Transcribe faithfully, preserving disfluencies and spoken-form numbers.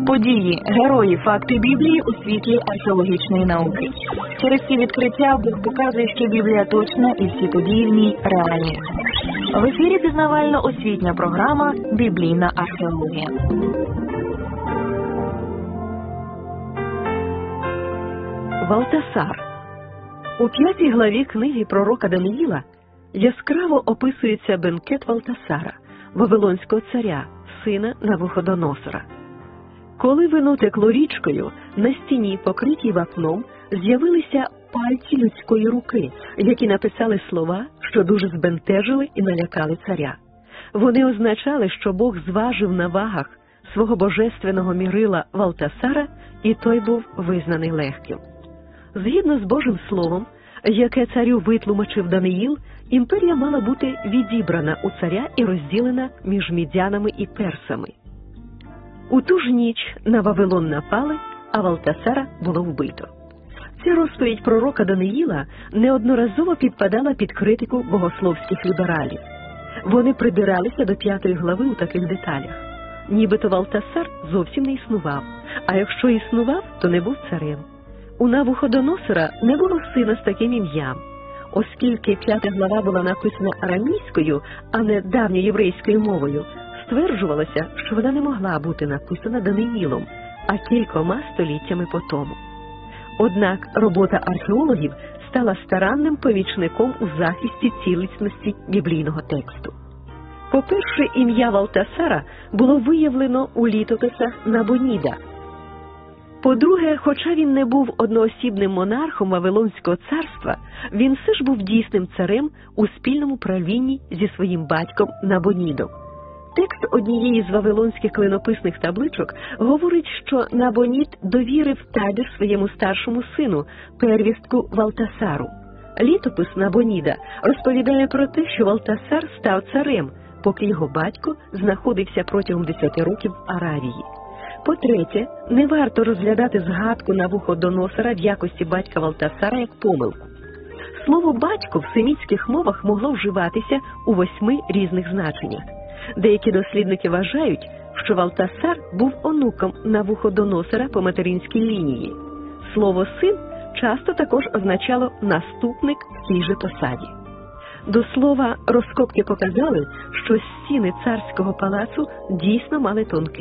Події, герої, факти Біблії у світлі археологічної науки. Через ці відкриття Бог показує, що Біблія точна і всі події в ній реальні. В ефірі пізнавально-освітня програма «Біблійна археологія». Валтасар. У п'ятій главі книги пророка Даниїла яскраво описується бенкет Валтасара, вавилонського царя, сина Навуходоносора. Коли вино текло річкою, на стіні, покритій вапном, з'явилися пальці людської руки, які написали слова, що дуже збентежили і налякали царя. Вони означали, що Бог зважив на вагах свого божественного мірила Валтасара, і той був визнаний легким. Згідно з Божим словом, яке царю витлумачив Даниїл, імперія мала бути відібрана у царя і розділена між мідянами і персами. У ту ж ніч на Вавилон напали, а Валтасара було вбито. Ця розповідь пророка Даниїла неодноразово підпадала під критику богословських лібералів. Вони придиралися до п'ятої глави у таких деталях. Нібито Валтасар зовсім не існував, а якщо існував, то не був царем. У Навуходоносора не було сина з таким ім'ям. Оскільки п'ята глава була написана арамійською, а не давньоєврейською мовою, стверджувалося, що вона не могла бути написана Даниїлом, а кількома століттями по тому. Однак робота археологів стала старанним помічником у захисті цілісності біблійного тексту. По-перше, ім'я Валтасара було виявлено у літописах Набоніда. По-друге, хоча він не був одноосібним монархом Вавилонського царства, він все ж був дійсним царем у спільному правлінні зі своїм батьком Набонідом. Текст однієї з вавилонських клинописних табличок говорить, що Набонід довірив табір своєму старшому сину, первістку Валтасару. Літопис Набоніда розповідає про те, що Валтасар став царем, поки його батько знаходився протягом десяти років в Аравії. По-третє, не варто розглядати згадку Навуходоносора в якості батька Валтасара як помилку. Слово «батько» в семітських мовах могло вживатися у восьми різних значеннях. Деякі дослідники вважають, що Валтасар був онуком Навуходоносора по материнській лінії. Слово «син» часто також означало «наступник в тій же посаді». До слова, розкопки показали, що стіни царського палацу дійсно мали тонкий